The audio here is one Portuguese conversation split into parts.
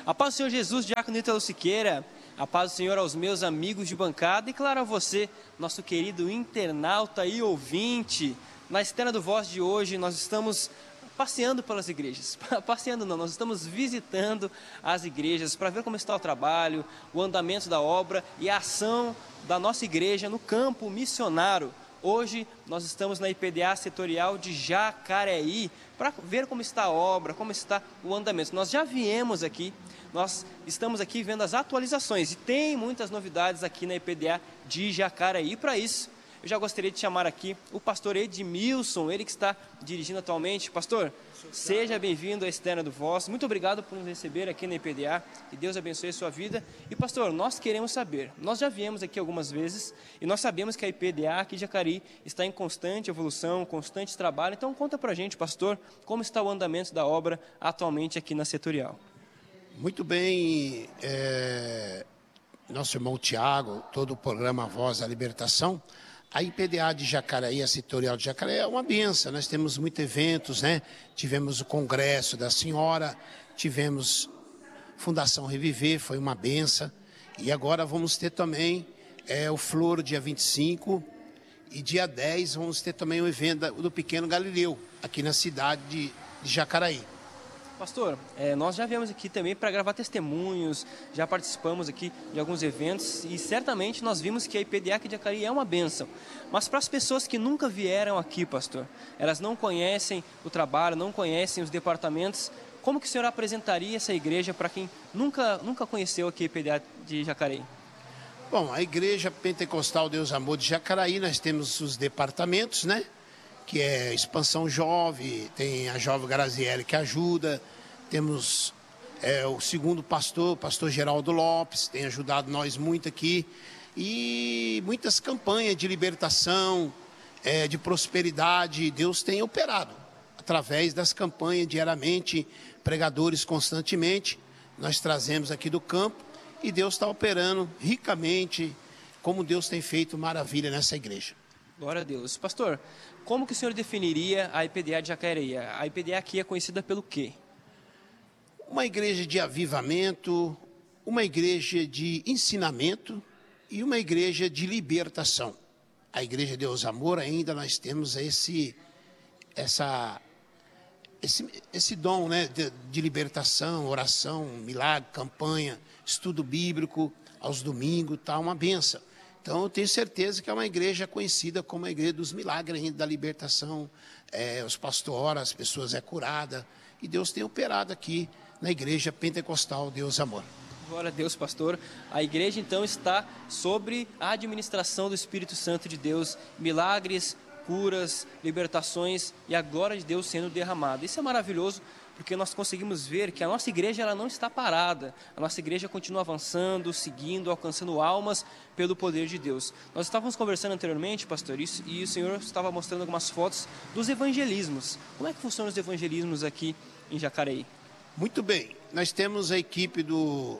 A paz do Senhor Jesus, diácono Ítalo Siqueira. A paz do Senhor aos meus amigos de bancada e, claro, a você, nosso querido internauta e ouvinte. Na Externa do Voz de hoje, nós estamos passeando pelas igrejas. Passeando não, nós estamos visitando as igrejas para ver como está o trabalho, o andamento da obra e a ação da nossa igreja no campo missionário. Hoje nós estamos na IPDA setorial de Jacareí para ver como está a obra, como está o andamento. Nós já viemos aqui, nós estamos aqui vendo as atualizações e tem muitas novidades aqui na IPDA de Jacareí. Para isso, eu já gostaria de chamar aqui o pastor Edmilson, ele que está dirigindo atualmente. Pastor, seja bem-vindo à Externa do Voz. Muito obrigado por nos receber aqui na IPDA. Que Deus abençoe a sua vida. E, pastor, nós queremos saber, nós já viemos aqui algumas vezes e nós sabemos que a IPDA aqui de Jacareí está em constante evolução, constante trabalho. Então, conta pra gente, pastor, como está o andamento da obra atualmente aqui na setorial. Muito bem, nosso irmão Tiago, todo o programa Voz da Libertação. A IPDA de Jacareí, a setorial de Jacareí, é uma benção. Nós temos muitos eventos, né? Tivemos o Congresso da Senhora, tivemos Fundação Reviver, foi uma benção. E agora vamos ter também o Flor, dia 25, e dia 10 vamos ter também o evento do Pequeno Galileu, aqui na cidade de Jacareí. Pastor, nós já viemos aqui também para gravar testemunhos, já participamos aqui de alguns eventos e certamente nós vimos que a IPDA aqui de Jacareí é uma bênção. Mas para as pessoas que nunca vieram aqui, pastor, elas não conhecem o trabalho, não conhecem os departamentos, como que o senhor apresentaria essa igreja para quem nunca conheceu aqui a IPDA de Jacareí? Bom, a Igreja Pentecostal Deus Amor de Jacareí, nós temos os departamentos, né? Que é Expansão Jovem, tem a Jovem Graziele que ajuda, temos o segundo pastor, pastor Geraldo Lopes, tem ajudado nós muito aqui, e muitas campanhas de libertação, de prosperidade, Deus tem operado, através das campanhas diariamente, pregadores constantemente, nós trazemos aqui do campo, e Deus está operando ricamente, como Deus tem feito maravilha nessa igreja. Glória a Deus. Pastor, como que o senhor definiria a IPDA de Jacareí? A IPDA aqui é conhecida pelo quê? Uma igreja de avivamento, uma igreja de ensinamento e uma igreja de libertação. A Igreja Deus Amor ainda nós temos esse dom, né, de libertação, oração, milagre, campanha, estudo bíblico aos domingos, tá uma benção. Então, eu tenho certeza que é uma igreja conhecida como a Igreja dos Milagres, ainda da libertação. Os pastores oram, as pessoas curadas. E Deus tem operado aqui na Igreja Pentecostal Deus Amor. Glória a Deus, pastor. A igreja, então, está sobre a administração do Espírito Santo de Deus. Milagres, curas, libertações e a glória de Deus sendo derramada. Isso é maravilhoso, porque nós conseguimos ver que a nossa igreja ela não está parada. A nossa igreja continua avançando, seguindo, alcançando almas pelo poder de Deus. Nós estávamos conversando anteriormente, pastor, e o senhor estava mostrando algumas fotos dos evangelismos. Como é que funcionam os evangelismos aqui em Jacareí? Muito bem. Nós temos a equipe do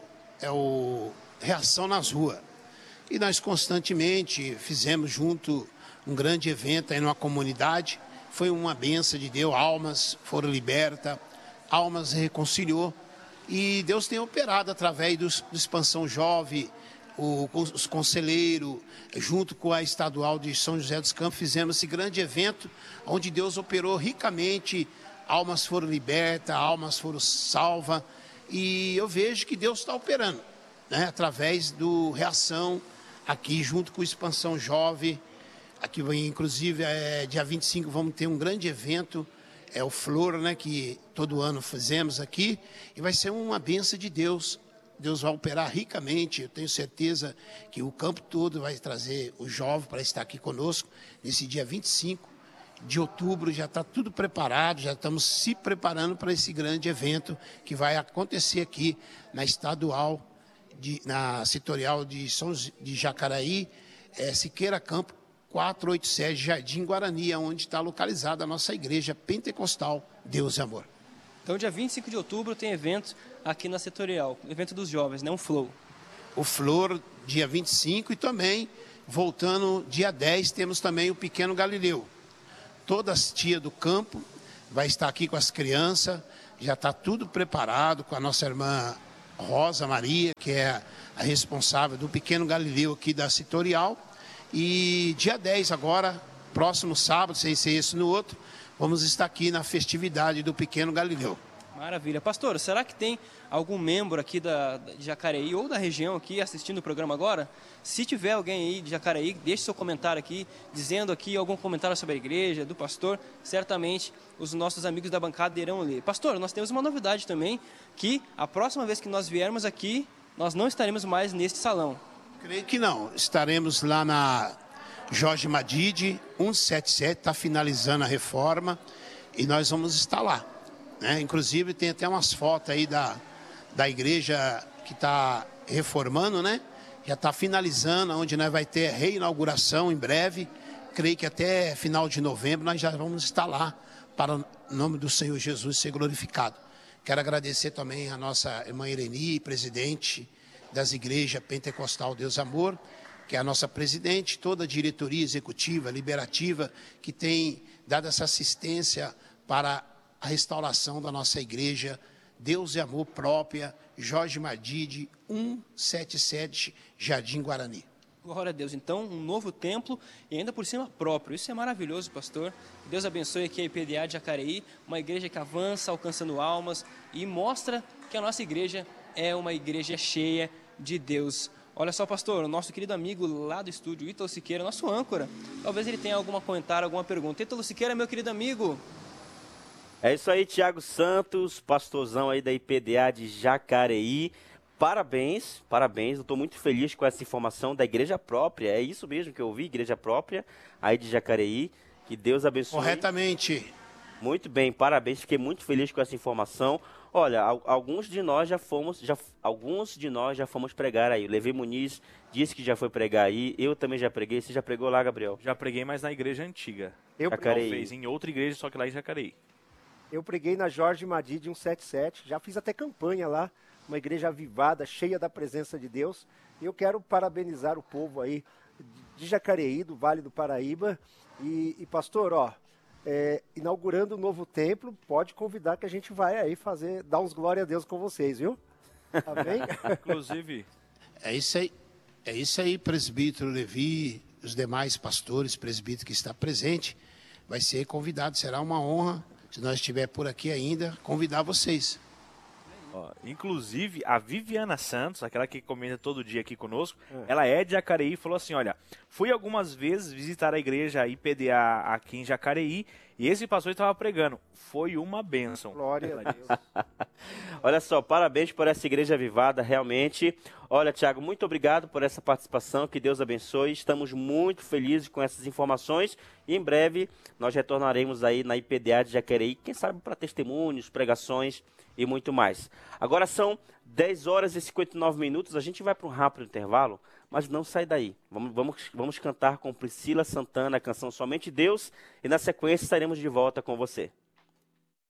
Reação nas Ruas. E nós constantemente fizemos junto um grande evento aí numa comunidade. Foi uma bênção de Deus, almas foram libertas, almas reconciliou. E Deus tem operado através do Expansão Jovem, os conselheiros, junto com a Estadual de São José dos Campos, fizemos esse grande evento, onde Deus operou ricamente, almas foram libertas, almas foram salvas. E eu vejo que Deus está operando, né, através do Reação, aqui junto com o Expansão Jovem. Aqui, inclusive, dia 25, vamos ter um grande evento, o Flor, né, que todo ano fazemos aqui, e vai ser uma bênção de Deus. Deus vai operar ricamente, eu tenho certeza que o campo todo vai trazer o jovem para estar aqui conosco, nesse dia 25 de outubro, já está tudo preparado, já estamos se preparando para esse grande evento que vai acontecer aqui na estadual, na setorial de Jacareí, Siqueira Campo, 487 Jardim Guarani, onde está localizada a nossa igreja pentecostal Deus e Amor. Então, dia 25 de outubro tem evento aqui na setorial, evento dos jovens, né? Um Flow. O Flor, dia 25, e também, voltando, dia 10, temos também o Pequeno Galileu. Todas as tias do campo vai estar aqui com as crianças, já está tudo preparado com a nossa irmã Rosa Maria, que é a responsável do Pequeno Galileu aqui da Setorial. E dia 10 agora, próximo sábado, sem ser esse no outro, vamos estar aqui na festividade do Pequeno Galileu. Maravilha. Pastor, será que tem algum membro aqui de Jacareí ou da região aqui assistindo o programa agora? Se tiver alguém aí de Jacareí, deixe seu comentário aqui, dizendo aqui algum comentário sobre a igreja, do pastor. Certamente os nossos amigos da bancada irão ler. Pastor, nós temos uma novidade também, que a próxima vez que nós viermos aqui, nós não estaremos mais neste salão. Creio que não. Estaremos lá na Jorge Madide, 177, está finalizando a reforma e nós vamos estar lá. Inclusive tem até umas fotos aí da igreja que está reformando, né? Já está finalizando, onde nós vai ter reinauguração em breve. Creio que até final de novembro nós já vamos estar lá para o nome do Senhor Jesus ser glorificado. Quero agradecer também a nossa irmã Ireni, presidente das igrejas Pentecostal Deus Amor, que é a nossa presidente, toda a diretoria executiva, liberativa, que tem dado essa assistência para a restauração da nossa igreja, Deus e Amor própria, Jorge Madide, 177, Jardim Guarani. Glória a Deus. Então, um novo templo e ainda por cima próprio. Isso é maravilhoso, pastor. Deus abençoe aqui a IPDA de Jacareí, uma igreja que avança, alcançando almas e mostra que a nossa igreja é uma igreja cheia de Deus. Olha só, pastor, o nosso querido amigo lá do estúdio, Ítalo Siqueira, nosso âncora. Talvez ele tenha algum comentário, alguma pergunta. Ítalo Siqueira, meu querido amigo. É isso aí, Tiago Santos, pastorzão aí da IPDA de Jacareí. Parabéns, parabéns. Eu estou muito feliz com essa informação da igreja própria. É isso mesmo que eu ouvi, igreja própria aí de Jacareí. Que Deus abençoe. Corretamente. Muito bem, parabéns. Fiquei muito feliz com essa informação. Olha, alguns de nós já fomos pregar aí. O Levi Muniz disse que já foi pregar aí. Eu também já preguei. Você já pregou lá, Gabriel? Já preguei, mas na igreja antiga. Jacareí. Em outra igreja, só que lá em Jacareí. Eu preguei na Jorge Madide 177, já fiz até campanha lá, uma igreja avivada, cheia da presença de Deus. E eu quero parabenizar o povo aí de Jacareí, do Vale do Paraíba. E pastor, inaugurando um novo templo, pode convidar que a gente vai aí dar uns glória a Deus com vocês, viu? Amém? Inclusive... É isso aí, presbítero Levi, os demais pastores, presbítero que está presente, vai ser convidado, será uma honra. Se nós estiver por aqui ainda, convidar vocês. Inclusive, a Viviana Santos, aquela que comenta todo dia aqui conosco, ela é de Jacareí e falou assim, olha, fui algumas vezes visitar a igreja IPDA aqui em Jacareí e esse pastor estava pregando. Foi uma bênção. Glória a Deus. Olha só, parabéns por essa igreja avivada, realmente. Olha, Tiago, muito obrigado por essa participação, que Deus abençoe. Estamos muito felizes com essas informações e em breve nós retornaremos aí na IPDA de Jacareí, quem sabe para testemunhos, pregações e muito mais. Agora são 10 horas e 59 minutos, a gente vai para um rápido intervalo, mas não sai daí. Vamos cantar com Priscila Santana a canção Somente Deus e na sequência estaremos de volta com você.